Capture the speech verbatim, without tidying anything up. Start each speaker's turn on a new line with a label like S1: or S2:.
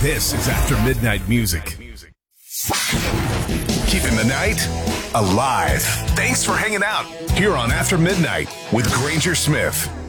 S1: This is After Midnight Music. Keeping the night alive. Thanks for hanging out here on After Midnight with Granger Smith.